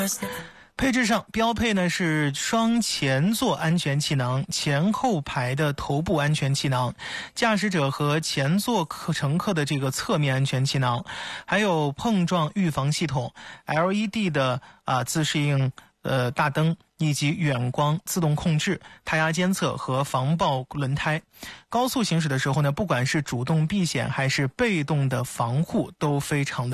配置上标配呢是双前座安全气囊、前后排的头部安全气囊、驾驶者和前座乘客的这个侧面安全气囊，还有碰撞预防系统、LED 的自适应大灯，以及远光自动控制、胎压监测和防爆轮胎。高速行驶的时候呢，不管是主动避险还是被动的防护都非常的